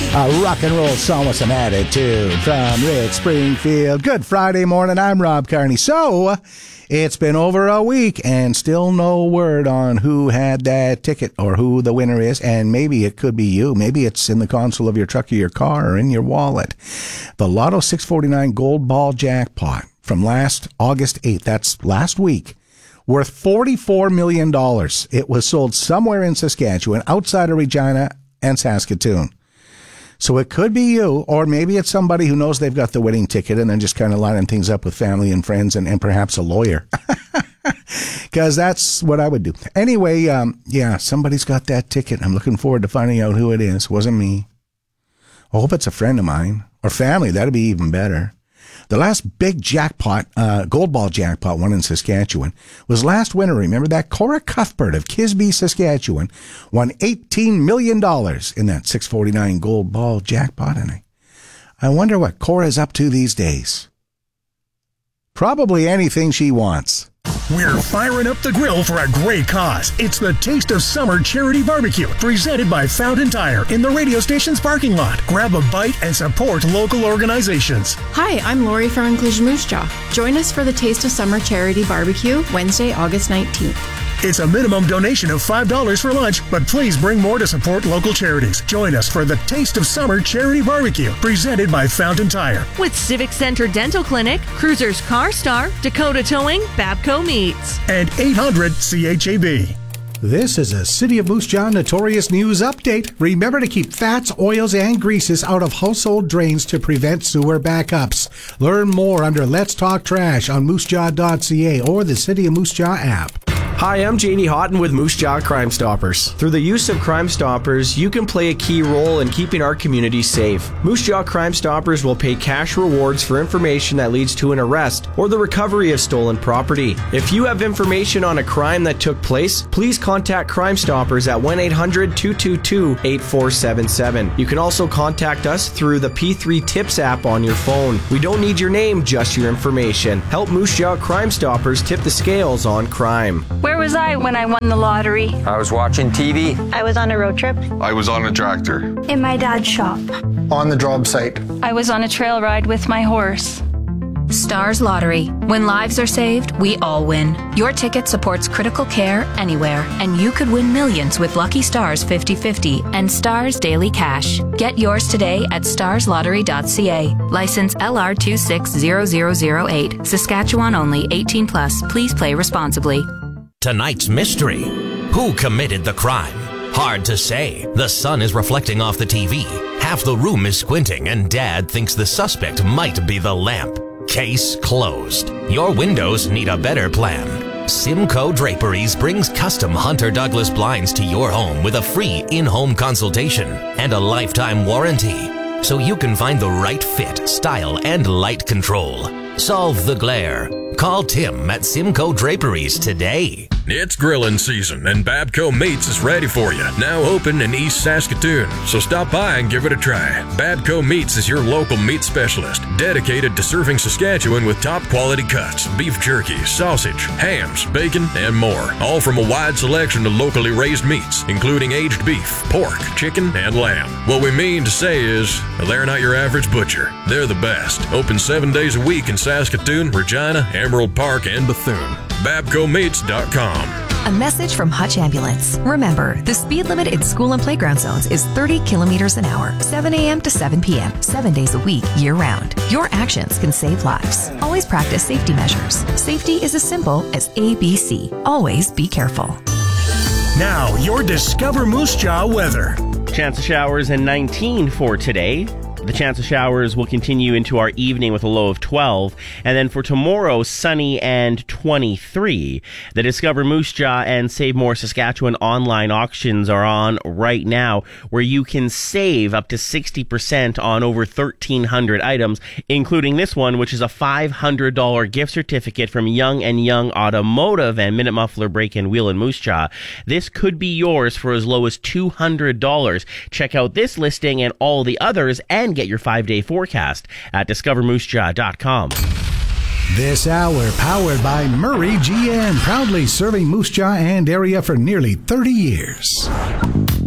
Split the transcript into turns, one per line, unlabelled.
A rock and roll song with some attitude from Rick Springfield. Good Friday morning. I'm Rob Carney. So, it's been over a week and still no word on who had that ticket or who the winner is. And maybe it could be you. Maybe it's in the console of your truck or your car or in your wallet. The Lotto 649 Gold Ball Jackpot from last August 8th. That's last week. Worth $44 million. It was sold somewhere in Saskatchewan, outside of Regina and Saskatoon. So it could be you, or maybe it's somebody who knows they've got the winning ticket and then just kind of lining things up with family and friends and perhaps a lawyer. Because that's what I would do. Anyway, somebody's got that ticket. I'm looking forward to finding out who it is. Wasn't me. I hope it's a friend of mine or family. That'd be even better. The last big jackpot, gold ball jackpot one in Saskatchewan, was last winter. Remember that? Cora Cuthbert of Kisby, Saskatchewan, won $18 million in that 649 gold ball jackpot. And I wonder what Cora's up to these days. Probably anything she wants.
We're firing up the grill for a great cause. It's the Taste of Summer Charity Barbecue, presented by Fountain Tire in the radio station's parking lot. Grab a bite and support local organizations.
Hi, I'm Lori from Inclusion Moose Jaw. Join us for the Taste of Summer Charity Barbecue, Wednesday, August 19th.
It's a minimum donation of $5 for lunch, but please bring more to support local charities. Join us for the Taste of Summer Charity Barbecue, presented by Fountain Tire.
With Civic Center Dental Clinic, Cruisers Car Star, Dakota Towing, Babco Meats.
And 800 CHAB.
This is a City of Moose Jaw Notorious News Update. Remember to keep fats, oils, and greases out of household drains to prevent sewer backups. Learn more under Let's Talk Trash on moosejaw.ca or the City of Moose Jaw app.
Hi, I'm Janie Houghton with Moose Jaw Crime Stoppers. Through the use of Crime Stoppers, you can play a key role in keeping our community safe. Moose Jaw Crime Stoppers will pay cash rewards for information that leads to an arrest or the recovery of stolen property. If you have information on a crime that took place, please contact Crime Stoppers at 1-800-222-8477. You can also contact us through the P3 Tips app on your phone. We don't need your name, just your information. Help Moose Jaw Crime Stoppers tip the scales on crime.
Where was I when I won the lottery?
I was watching TV.
I was on a road trip.
I was on a tractor.
In my dad's shop.
On the job site.
I was on a trail ride with my horse.
Stars Lottery. When lives are saved, we all win. Your ticket supports critical care anywhere, and you could win millions with Lucky Stars 50/50 and Stars Daily Cash. Get yours today at starslottery.ca. License LR260008. Saskatchewan only. 18+. Please play responsibly.
Tonight's mystery. Who committed the crime? Hard to say. The sun is reflecting off the TV. Half the room is squinting, and Dad thinks the suspect might be the lamp. Case closed. Your windows need a better plan. Simcoe Draperies brings custom Hunter Douglas blinds to your home with a free in-home consultation and a lifetime warranty, so you can find the right fit, style, and light control. Solve the glare. Call Tim at Simcoe Draperies today.
It's grilling season, and Babco Meats is ready for you. Now open in East Saskatoon, so stop by and give it a try. Babco Meats is your local meat specialist, dedicated to serving Saskatchewan with top-quality cuts, beef jerky, sausage, hams, bacon, and more. All from a wide selection of locally raised meats, including aged beef, pork, chicken, and lamb. What we mean to say is, they're not your average butcher. They're the best. Open 7 days a week in Saskatoon, Regina, Emerald Park, and Bethune. BabcoMeats.com.
A message from Hutch Ambulance. Remember, the speed limit in school and playground zones is 30 kilometers an hour, 7 a.m. to 7 p.m., 7 days a week, year-round. Your actions can save lives. Always practice safety measures. Safety is as simple as ABC. Always be careful.
Now, your Discover Moose Jaw weather.
Chance of showers and 19 for today. The chance of showers will continue into our evening with a low of 12. And then for tomorrow, sunny and 23. The Discover Moose Jaw and Save More Saskatchewan online auctions are on right now, where you can save up to 60% on over 1,300 items, including this one, which is a $500 gift certificate from Young & Young Automotive and Minute Muffler Brake and Wheel in Moose Jaw. This could be yours for as low as $200. Check out this listing and all the others and get your 5-day forecast at discovermoosejaw.com.
This hour powered by Murray GM, proudly serving Moose Jaw and area for nearly 30 years.